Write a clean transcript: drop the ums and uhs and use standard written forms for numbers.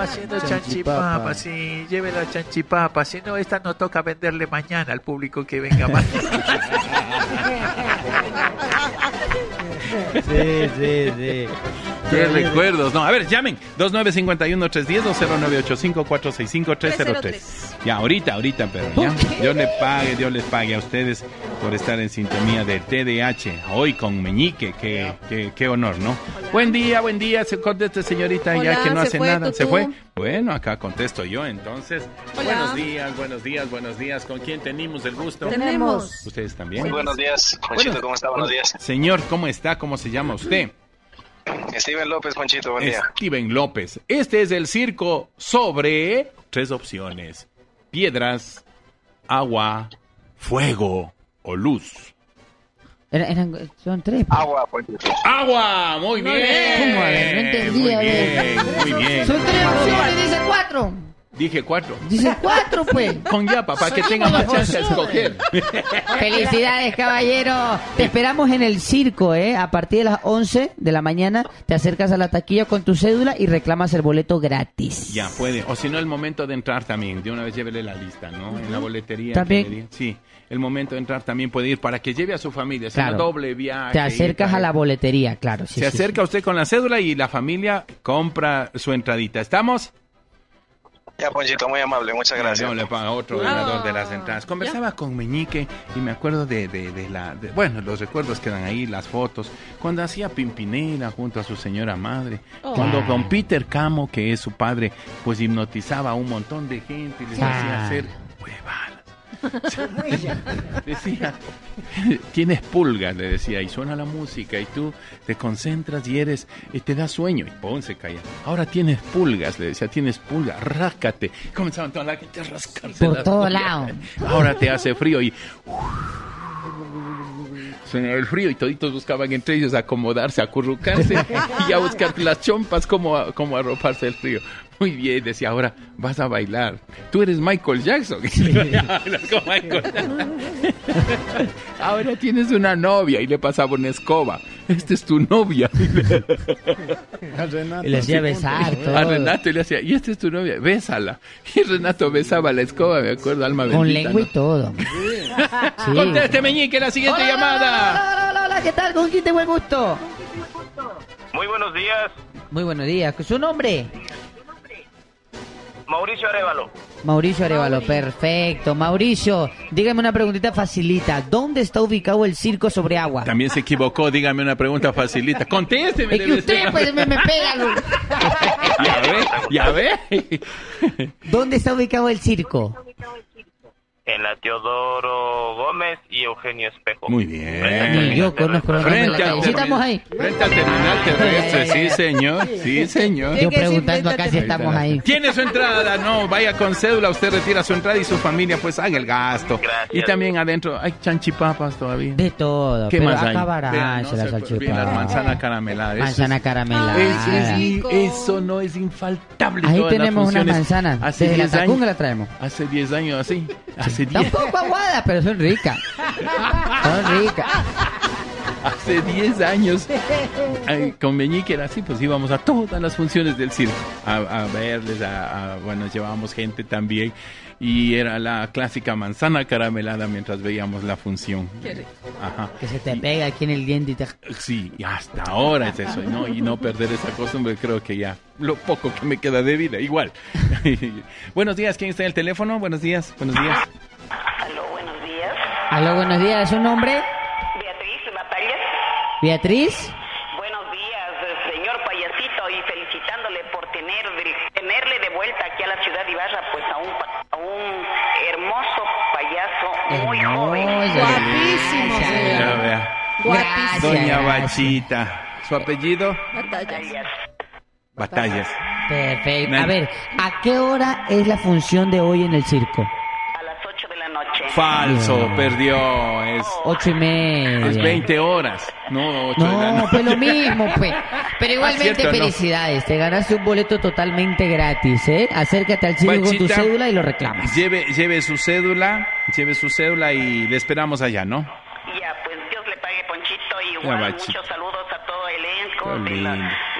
haciendo chanchipapa, sí, lleve la chanchipapa, si no, esta no toca venderle mañana al público que venga más. Sí. Qué recuerdos. No, a ver, llamen. 2951-310-0985-465-303. Ya, ahorita, pero ya. Dios les pague a ustedes por estar en sintonía de TDH. Hoy con Meñique, qué honor, ¿no? Buen día, se contesta señorita. Hola, ya que no hace nada. ¿Se fue? Bueno, acá contesto yo, entonces. Hola. Buenos días. ¿Con quién tenemos el gusto? Tenemos. ¿Ustedes también? Muy buenos días, Juanchito, ¿cómo está? Buenos días. Señor, ¿cómo está? ¿Cómo se llama usted? Steven López, Juanchito, buen día. Steven López. Este es el circo sobre 3 opciones: piedras, agua, fuego o luz. Son 3. Agua, Juanchito. ¡Agua! Muy bien. ¿Cómo? A ver, no entendí. Muy bien. Son 3 opciones, dice 4. Dije 4. Dice 4, pues. Con ya, papá, que tenga más chance de escoger. Felicidades, caballero. Te esperamos en el circo, A partir de las 11 de la mañana te acercas a la taquilla con tu cédula y reclamas el boleto gratis. Ya, puede. O si no, el momento de entrar también. De una vez llévele la lista, ¿no? En la boletería. ¿También? Sí. El momento de entrar también puede ir para que lleve a su familia. Claro. Es un doble viaje. Te acercas a la boletería, claro. Se acerca usted con la cédula y la familia compra su entradita. ¿Estamos? Ya, Ponchito, muy amable, muchas gracias. Yo le pago a otro ganador de las entradas. Conversaba con Meñique y me acuerdo de los recuerdos quedan ahí, las fotos. Cuando hacía Pimpinela junto a su señora madre. Cuando con Peter Camo, que es su padre, pues hipnotizaba a un montón de gente y les hacía hacer huevadas. Decía, tienes pulgas, le decía, y suena la música y tú te concentras y te da sueño y ¡pum! Se caía. Ahora tienes pulgas, le decía, tienes pulgas, ráscate. Comenzaban toda la gente a rascarse por todo lado. Ahora te hace frío y suena el frío y toditos buscaban entre ellos acomodarse, acurrucarse y a buscar las chompas como arroparse el frío. Muy bien, decía, ahora vas a bailar. Tú eres Michael Jackson. Ahora tienes una novia y le pasaba una escoba. Esta es tu novia. Y le hacía besar todo. A Renato le hacía, y esta es tu novia, bésala. Y Renato besaba la escoba, me acuerdo, alma bendita. Con lengua y todo. Sí. Conteste, Meñique, la siguiente llamada. Hola, ¿qué tal? ¿Con quién tengo el gusto? Muy buenos días. Muy buenos días. ¿Su nombre? Mauricio Arevalo, perfecto. Mauricio, dígame una preguntita facilita. ¿Dónde está ubicado el circo sobre agua? También se equivocó, dígame una pregunta facilita. Contésteme. Es que usted pues me pega. Ya ve. ¿Dónde está ubicado el circo? En la Teodoro Gómez y Eugenio Espejo. Muy bien. Yo conozco los nombres de la calle. ¿Sí estamos ahí? Frente al terminal terrestre, sí señor. Yo preguntando acá si estamos ahí. ¿Tiene su entrada? No, vaya con cédula, usted retira su entrada y su familia pues haga el gasto. Gracias. Y también adentro hay chanchipapas todavía. De todo. ¿Qué pero más hay? acabará Vean, las chanchipapas. las manzanas carameladas. Manzana caramelada. Eso no es infaltable. Ahí todas tenemos las unas funciones. manzanas. Desde la Tacunga la traemos. Hace 10 años así. Hace 10. Tampoco aguadas, pero son ricas. Hace 10 años con Meñique era así, pues íbamos a todas las funciones del circo a verles, bueno, llevábamos gente también y era la clásica manzana caramelada mientras veíamos la función. Ajá. Que se te pega aquí en el diente y te... Sí, y hasta ahora es eso, ¿no? Y no perder esa costumbre, creo que ya lo poco que me queda de vida, igual. Buenos días, ¿quién está en el teléfono? Buenos días. Aló, buenos días, ¿su nombre? Beatriz Batallas. Beatriz. Buenos días, señor payasito, y felicitándole por tenerle de vuelta aquí a la ciudad de Ibarra, pues a un hermoso payaso muy joven. Guapísimo, señor. Gracias. Doña Bachita. ¿Su apellido? Batallas. Perfecto. A ver, ¿a qué hora es la función de hoy en el circo? A las 8 de la noche. Falso, perdió. Es 8:30. Es 20 horas, no 8 de la noche. No, pues lo mismo, pues. Pero igualmente cierto, felicidades, te ganaste un boleto totalmente gratis, ¿eh? Acércate al circo con tu cédula y lo reclamas. Lleve su cédula y le esperamos allá, ¿no? Ya, pues Dios le pague, Ponchito, y igual muchos saludos a todo el elenco de la